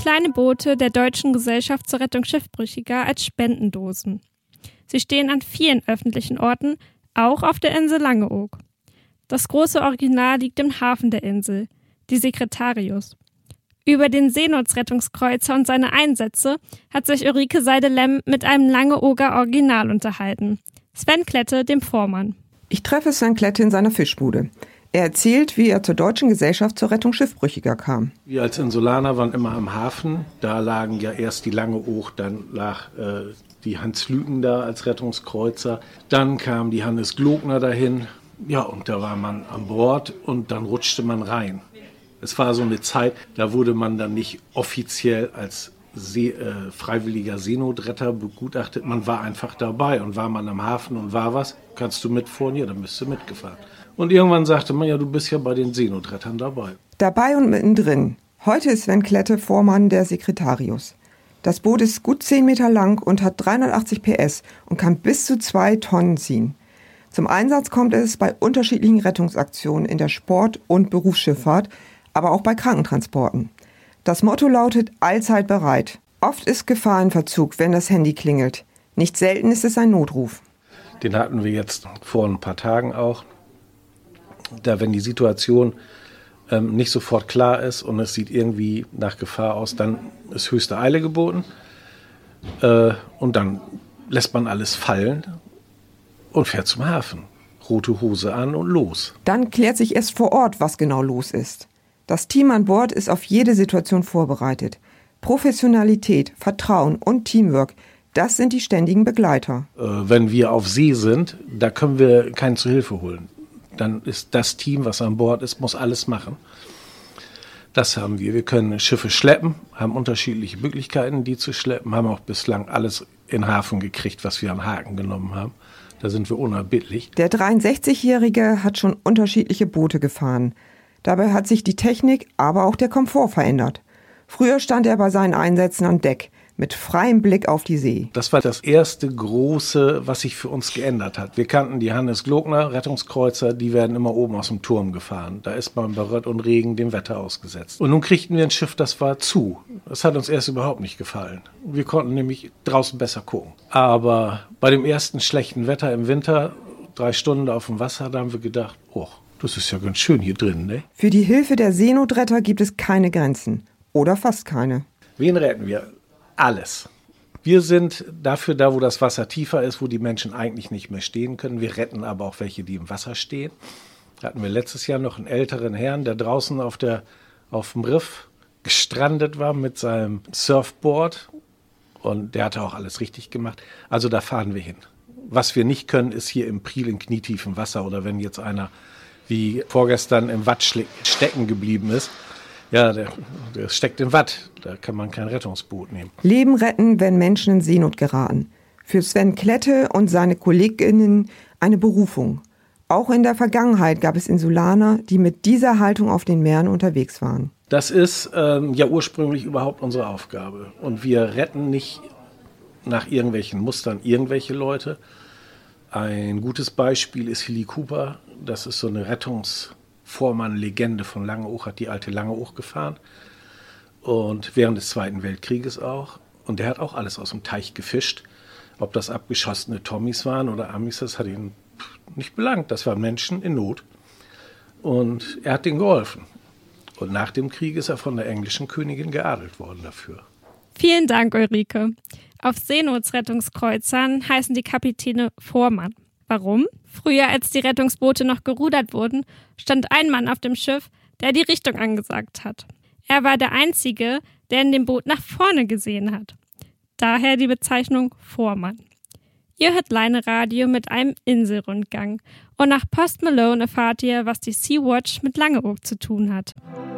kleine Boote der Deutschen Gesellschaft zur Rettung Schiffbrüchiger als Spendendosen. Sie stehen an vielen öffentlichen Orten, auch auf der Insel Langeoog. Das große Original liegt im Hafen der Insel, die Secretarius. Über den Seenotrettungskreuzer und seine Einsätze hat sich Ulrike Seide-Lemm mit einem Langeooger Original unterhalten. Sven Klette, dem Vormann. Ich treffe Sven Klette in seiner Fischbude. Er erzählt, wie er zur Deutschen Gesellschaft zur Rettung Schiffbrüchiger kam. Wir als Insulaner waren immer am Hafen. Da lagen ja erst die Langeoog, dann lag die Hans Lüken da als Rettungskreuzer. Dann kam die Hannes Glogner dahin. Ja, und da war man an Bord und dann rutschte man rein. Es war so eine Zeit, da wurde man dann nicht offiziell als freiwilliger Seenotretter begutachtet. Man war einfach dabei und war man am Hafen und war was, kannst du mitfahren? Ja, dann bist du mitgefahren. Und irgendwann sagte man, ja, du bist ja bei den Seenotrettern dabei. Dabei und mittendrin. Heute ist Sven Klette Vormann der Secretarius. Das Boot ist gut 10 Meter lang und hat 380 PS und kann bis zu 2 Tonnen ziehen. Zum Einsatz kommt es bei unterschiedlichen Rettungsaktionen in der Sport- und Berufsschifffahrt, aber auch bei Krankentransporten. Das Motto lautet allzeit bereit. Oft ist Gefahr in Verzug, wenn das Handy klingelt. Nicht selten ist es ein Notruf. Den hatten wir jetzt vor ein paar Tagen auch. Da, wenn die Situation nicht sofort klar ist und es sieht irgendwie nach Gefahr aus, dann ist höchste Eile geboten. Und dann lässt man alles fallen und fährt zum Hafen. Rote Hose an und los. Dann klärt sich erst vor Ort, was genau los ist. Das Team an Bord ist auf jede Situation vorbereitet. Professionalität, Vertrauen und Teamwork, das sind die ständigen Begleiter. Wenn wir auf See sind, da können wir keinen zu Hilfe holen. Dann ist das Team, was an Bord ist, muss alles machen. Das haben wir. Wir können Schiffe schleppen, haben unterschiedliche Möglichkeiten, die zu schleppen, haben auch bislang alles in den Hafen gekriegt, was wir am Haken genommen haben. Da sind wir unerbittlich. Der 63-Jährige hat schon unterschiedliche Boote gefahren. Dabei hat sich die Technik, aber auch der Komfort verändert. Früher stand er bei seinen Einsätzen an Deck, mit freiem Blick auf die See. Das war das erste große, was sich für uns geändert hat. Wir kannten die Hannes Glogner Rettungskreuzer, die werden immer oben aus dem Turm gefahren. Da ist man bei Rött und Regen dem Wetter ausgesetzt. Und nun kriegten wir ein Schiff, das war zu. Das hat uns erst überhaupt nicht gefallen. Wir konnten nämlich draußen besser gucken. Aber bei dem ersten schlechten Wetter im Winter, 3 Stunden auf dem Wasser, da haben wir gedacht, oh, das ist ja ganz schön hier drin, ne? Für die Hilfe der Seenotretter gibt es keine Grenzen. Oder fast keine. Wen retten wir? Alles. Wir sind dafür da, wo das Wasser tiefer ist, wo die Menschen eigentlich nicht mehr stehen können. Wir retten aber auch welche, die im Wasser stehen. Da hatten wir letztes Jahr noch einen älteren Herrn, der draußen auf dem Riff gestrandet war mit seinem Surfboard. Und der hatte auch alles richtig gemacht. Also da fahren wir hin. Was wir nicht können, ist hier im Priel in knietiefem Wasser oder wenn jetzt einer wie vorgestern im Watt stecken geblieben ist. Ja, der steckt im Watt. Da kann man kein Rettungsboot nehmen. Leben retten, wenn Menschen in Seenot geraten. Für Sven Klette und seine KollegInnen eine Berufung. Auch in der Vergangenheit gab es Insulaner, die mit dieser Haltung auf den Meeren unterwegs waren. Das ist ja ursprünglich überhaupt unsere Aufgabe. Und wir retten nicht nach irgendwelchen Mustern irgendwelche Leute. Ein gutes Beispiel ist Hilly Cooper. Das ist so eine Rettungsvormann-Legende von Langeoog, hat die alte Langeoog gefahren. Und während des Zweiten Weltkrieges auch. Und der hat auch alles aus dem Teich gefischt. Ob das abgeschossene Tommys waren oder Amis, das hat ihn nicht belangt. Das waren Menschen in Not. Und er hat denen geholfen. Und nach dem Krieg ist er von der englischen Königin geadelt worden dafür. Vielen Dank, Ulrike. Auf Seenotrettungskreuzern heißen die Kapitäne Vormann. Warum? Früher, als die Rettungsboote noch gerudert wurden, stand ein Mann auf dem Schiff, der die Richtung angesagt hat. Er war der Einzige, der in dem Boot nach vorne gesehen hat. Daher die Bezeichnung Vormann. Ihr hört Leine-Radio mit einem Inselrundgang. Und nach Post Malone erfahrt ihr, was die Sea-Watch mit Langeoog zu tun hat.